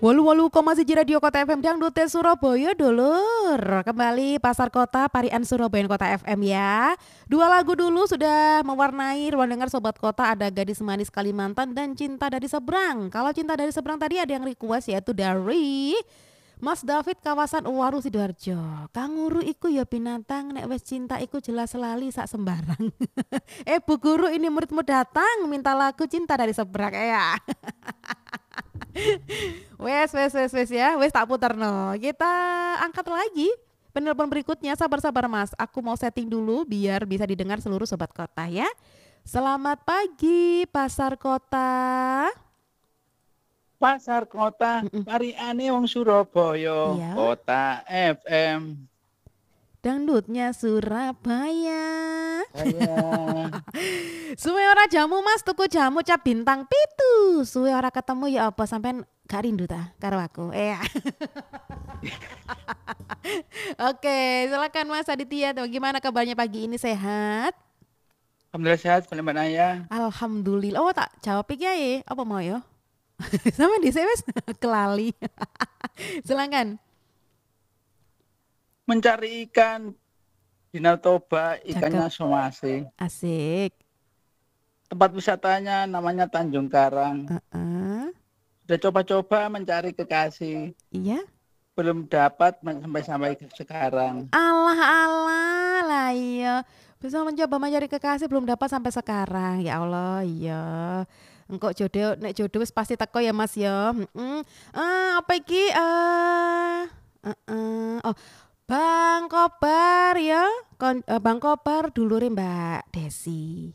88,1 Radio Kota FM Dangdut Surabaya dulur. Kembali Pasar Kota Parian Surabaya Kota FM ya. Dua lagu dulu sudah mewarnai ruang dengar Sobat Kota, ada Gadis Manis Kalimantan dan Cinta Dari Seberang. Kalau Cinta Dari Seberang tadi ada yang request yaitu dari Mas David kawasan Waru Sidoarjo. Kanguru iku ya binatang, nek wes cinta iku jelas lali sak sembarang. Bu guru, ini muridmu datang minta lagu Cinta Dari Seberang ya. Wes ya, wes tak putar no. Kita angkat lagi penelpon berikutnya. Sabar Mas, aku mau setting dulu biar bisa didengar seluruh Sobat Kota ya. Selamat pagi Pasar Kota. Pasar Kota, Pariane wong Surabaya, iya. Kota FM. Dangdutnya Surabaya. Saya. Suwe ora jamu Mas, tuku jamu cap bintang pitu. Suwe ora ketemu ya apa sampean gak rindu ta karo aku. Oke, silakan Mas Aditya. Bagaimana kabarnya pagi ini, sehat? Alhamdulillah sehat, Mbak Naya. Alhamdulillah. Oh, tak jawab iki ae. Apa mau ya? Sama di wes kelali. Silakan. Mencari ikan di Danau Toba, ikannya somasi. Asik. Tempat wisatanya namanya Tanjung Karang. Sudah coba-coba mencari kekasih. Iya. Belum dapat sampai sekarang. Alah lah iya. Bisa mencoba mencari kekasih belum dapat sampai sekarang. Ya Allah, iya. Engkau jodoh, nek jodoh wis pasti teko ya Mas ya. Apa iki? Oh, Bang Kobar ya. Bang Kobar dulure Mbak Desi.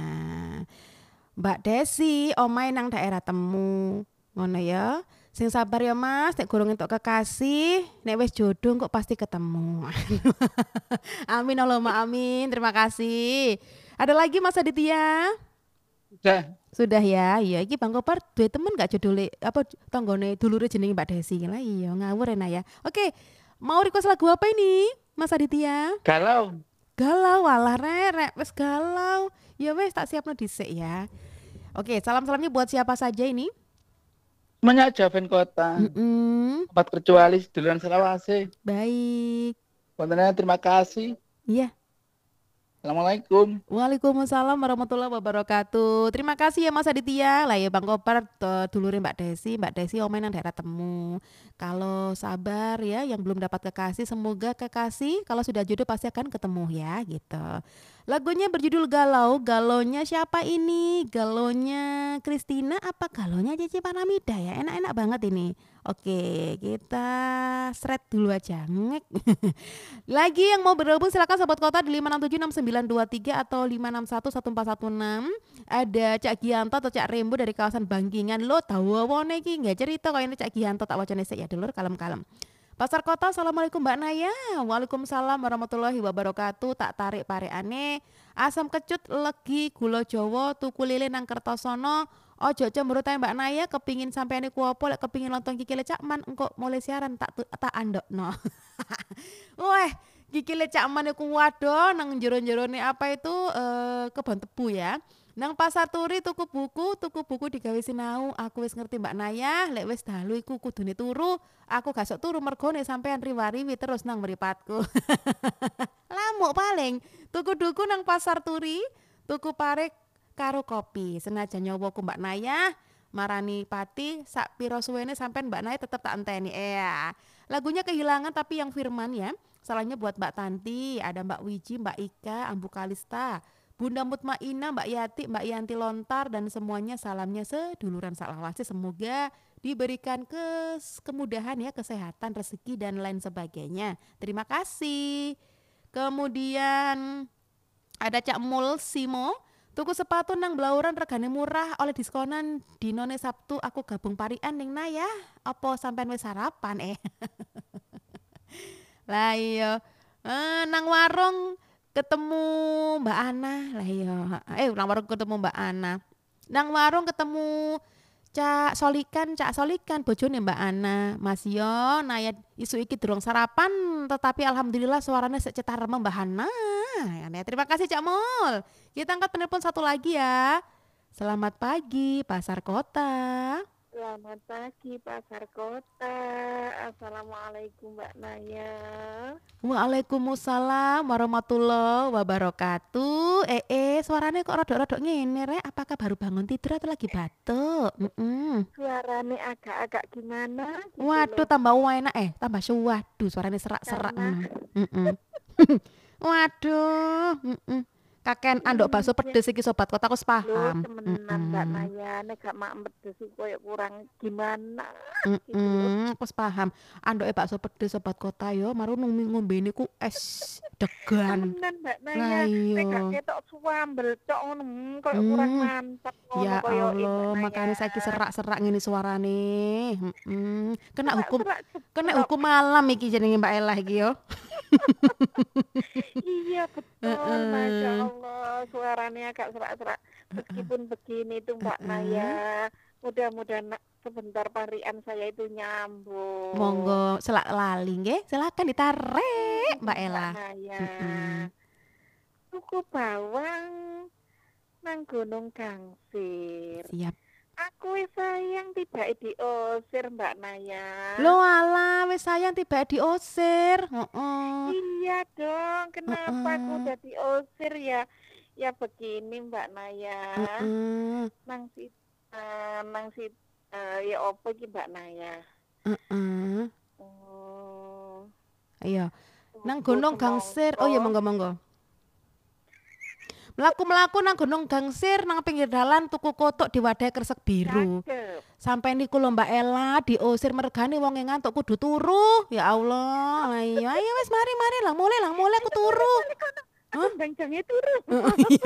Mbak Desi omahe nang daerah Temu. Ngono ya. Sing sabar ya Mas, nek gorong entuk kekasih, nek wis jodoh kok pasti ketemu. Amin Allahumma amin. Terima kasih. Ada lagi Mas Aditya? Sudah ya. Iya, iki Bang Kopar duwe temen gak jodole apa tanggane dulure jenenge Mbak Desi. Lah iya, ngawur enak ya. Oke. Mau request lagu apa ini, Mas Aditya? Galau. Walah rek, wis galau. Ya wis tak siapno dhisik ya. Oke, salam-salamnya buat siapa saja ini? Semuanya Javan Kota. Tempat kecuali seduluran Selawase. Baik. Kontennya terima kasih. Iya. Assalamualaikum. Waalaikumsalam warahmatullahi wabarakatuh. Terima kasih ya Mas Aditya. Lah ya Bang Kopar dulure Mbak Desi omain nang daerah Temu. Kalau sabar ya yang belum dapat kekasih, semoga kekasih kalau sudah jodoh pasti akan ketemu ya gitu. Lagunya berjudul Galau. Galonya siapa ini? Galonya Kristina apa galonya Cici Paramida ya? Enak-enak banget ini. Oke, kita seret dulu aja. Ngek. Lagi yang mau bergabung silakan Sobat Kota di 5676923 atau 5611416. Ada Cak Gianto atau Cak Rembo dari kawasan Bangkingan. Lo tahu wone iki nggak cerita kok ini Cak Gianto tak wacane sik ya dulur kalem-kalem. Pasar Kota, Assalamualaikum Mbak Naya. Waalaikumsalam warahmatullahi wabarakatuh. Tak tarik pareane, asam kecut legi gula Jawa tuku lele nang Kertosono. Ojo cemburu tae Mbak Naya kepingin sampeane ku opo lek kepingin lontong kikile Cak Man engko mulai siaran tak andokno. Weh, kikile Cak Man iku waduh nang jero-jerone apa itu kebon tebu ya. Nang Pasar Turi tuku buku digawe sinau. Aku wis ngerti Mbak Naya, lek wis dalu iku kudune turu. Aku gak sok turu mergone sampean riwariwi terus nang mripatku. Lamuk paling. Tuku duku nang Pasar Turi, tuku parek karo kopi. Senajan nyowoku Mbak Naya, marani pati sak piro suwene sampean Mbak Naya tetep tak enteni. Lagunya Kehilangan tapi yang Firman ya. Salahnya buat Mbak Tanti, ada Mbak Wiji, Mbak Ika, Ambu Kalista, Bunda Mutmainah, Mbak Yati, Mbak Yanti Lontar dan semuanya salamnya seduluran Salawase. Semoga diberikan kemudahan ya, kesehatan, rezeki dan lain sebagainya. Terima kasih. Kemudian ada Cak Mul Simo, tuku sepatu nang Blauran regane murah oleh diskonan dinone Sabtu aku gabung parian ning Naya. Apa sampean wis sarapan Lah iya. Nang warung ketemu Mbak Ana lah iya. Nang warung ketemu Mbak Ana. Nang warung ketemu Cak Solikan bojone Mbak Ana. Mas yo Naya isu iki durung sarapan tetapi alhamdulillah suaranya secetar Mbak Ana. Terima kasih Cak Mul. Kita angkat penelpon satu lagi ya. Selamat pagi Pasar Kota. Selamat pagi Pasar Kota. Assalamualaikum Mbak Naya. Waalaikumsalam warahmatullahi wabarakatuh. Suaranya kok rodok-rodok ngene, Rek? Apakah baru bangun tidur atau lagi batuk? Suaranya agak-agak gimana gitu Waduh, loh. tambah enak tambah suwadu, suaranya serak-serak Karena ngono. Waduh, Kaken andok bakso iya pedes iki sobat kota aku loh paham. temenan Mbak Naya. Nek gak mak pedes koyo kurang gimana gitu loh. Aku paham. Andoke bakso pedes sobat kota yo, maru ngombene ku es degan. Temenan Mbak Lah Naya. Nek gak iya. ketok suambel tok ngono koyo kurang mantap ngono Ya koyo Mbak Allah, Naya. makanya saiki serak-serak ngene suarane. Serak-serak Kena ceplok. hukum malam iki jenenge Mbak Ella iki yo. Iya betul, Masya Heeh. Allah suaranya agak serak-serak. Meskipun begini tuh Mbak Heeh. Naya, mudah-mudahan sebentar parian saya itu nyambung. Monggo selak lali nggih, silakan ditarik Mbak Mbak Ella. Naya, Mm-mm. tuku bawang nang Gunung Gangsir. Siap. Aku wis sayang tiba diusir Mbak Naya. Lo alah wis sayang tiba diusir. Heeh. Iya dong, kenapa aku Heeh. udah diusir ya? Ya begini Mbak Naya. Heeh. Nang si ya opo iki Mbak Naya. Heeh. Oh, Iya. Nang tuku Gunung Gangsir. Oh iya semangka. monggo. Mlaku-mlaku nang Gunung Gangsir nang pinggir dalan tuku kotok diwadahi kresek biru. Cakep. Sampai niku lho Mbak Ella diusir mergane wong e ngantuk kudu turu. Ya Allah. Lah iya ayo wis mari lah mulai aku turu. Aku bangjange turu. Iya.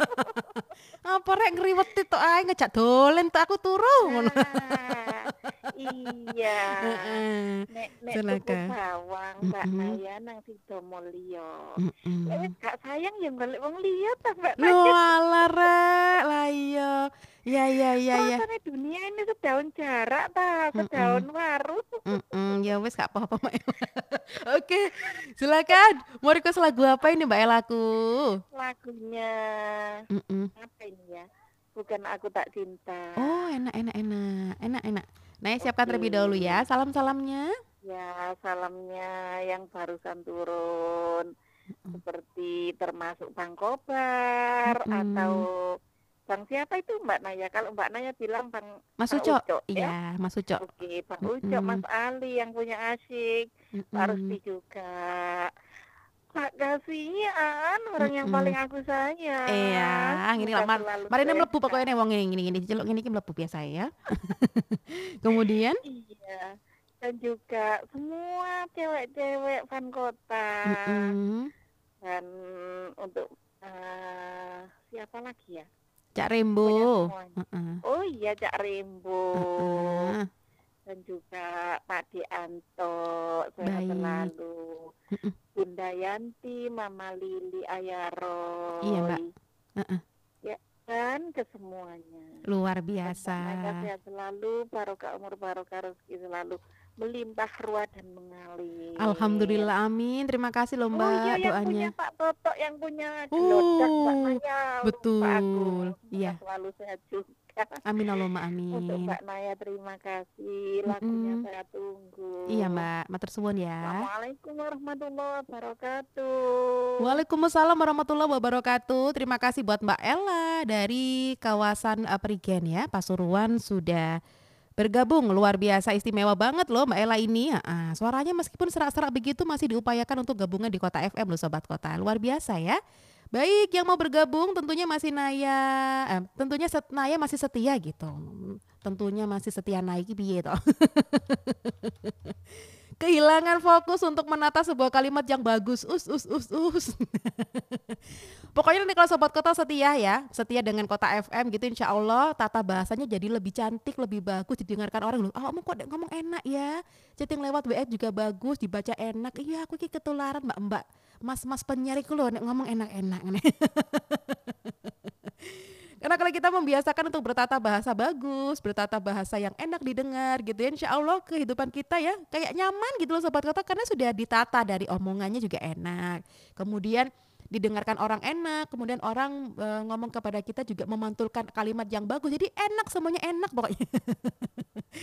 Apa rek ngriweti tok ae ngejak dolen tok aku turu ngono. Nah, iya. Heeh. Nek tuku Silakan. bawang Mbak Naya nang Sidomulyo. Lek wis Mm-mm. gak sayang ya golek wong liya ta Mbak Lu Naya. alah rek. Lah iya. Ya. Rasanya dunia ini sedaun jarak ta, Mm-mm. sedaun waru. Ya wis gak apa-apa Mbak Ella. Oke, silakan. Mau request lagu apa ini Mbak Elaku? Lagunya Mm-mm. apa ini ya? Bukan Aku Tak Cinta. Oh, enak. Nah, siapkan terlebih Oke. dahulu ya. Salamnya. Ya, salamnya yang barusan turun. Seperti termasuk Bang Kobar atau Bang siapa itu Mbak Naya? Kalau Mbak Naya bilang Bang Mas Uco. Uco ya. Iya, Mas Uco. Oke, Bang Uco, Mas Ali yang punya Asyik, Pak Rusdi juga. Pak kasihan orang yang paling aku sayang. Iya, ngene lah mari mlebu pokoknya wong ngene celuk ngene iki mlebu biasa ya. Kemudian Iya. Dan juga semua cewek-cewek fan kota. Dan untuk siapa lagi ya? Cak Rembo. Oh iya Cak Rembo. Dan juga Pak Dianto sehat selalu. Bunda Yanti, Mama Lili, Ayah Roy. Iya Mbak. Ya dan ke semuanya. Luar biasa. Sehat selalu, barokah umur, barokah rezeki selalu melimpah ruah dan mengalir. Alhamdulillah amin. Terima kasih loh Mbak oh, iya, doanya. Yang punya Pak Toto, yang punya gelodak Mbak Naya. Betul. Iya. Selalu sehat juga. Amin Allahumma amin. Untuk Mbak Naya terima kasih. Lagunya saya tunggu. Iya Mbak, matur suwun ya. Assalamualaikum warahmatullahi wabarakatuh. Waalaikumsalam warahmatullahi wabarakatuh. Terima kasih buat Mbak Ella dari kawasan Perigen ya, Pasuruan sudah bergabung. Luar biasa, istimewa banget loh Mbak Ella ini. Suaranya meskipun serak-serak begitu masih diupayakan untuk gabungan di Kota FM loh Sobat Kota. Luar biasa ya. Baik, yang mau bergabung tentunya masih Naya masih setia gitu. Tentunya masih setia naik piye toh. Kehilangan fokus untuk menata sebuah kalimat yang bagus. Pokoknya nanti kalau Sobat Kota setia ya, setia dengan Kota FM gitu, insya Allah tata bahasanya jadi lebih cantik, lebih bagus, didengarkan orang. Kamu kok ngomong enak ya, chatting lewat WA juga bagus, dibaca enak. Iya aku ketularan mbak-mbak, mas-mas penyiar iku lho ngomong enak-enak. Karena kalau kita membiasakan untuk bertata bahasa bagus, bertata bahasa yang enak didengar gitu ya, insya Allah kehidupan kita ya kayak nyaman gitu loh Sobat Kota, karena sudah ditata dari omongannya juga enak. Kemudian didengarkan orang enak, kemudian orang ngomong kepada kita juga memantulkan kalimat yang bagus, jadi enak, semuanya enak pokoknya.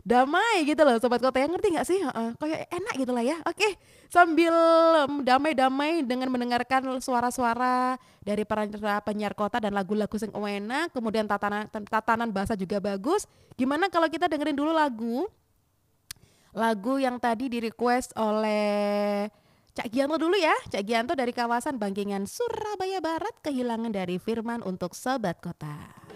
damai gitu loh Sobat Kota, yang ngerti nggak sih? Heeh, kayak enak gitu lah ya. Oke, sambil damai-damai dengan mendengarkan suara-suara dari para penyiar kota dan lagu-lagu sing enak, kemudian tatanan bahasa juga bagus. Gimana kalau kita dengerin dulu lagu yang tadi di request oleh Cak Gianto dulu ya. Cak Gianto dari kawasan Bangkingan, Surabaya Barat, Kehilangan dari Firman untuk Sobat Kota.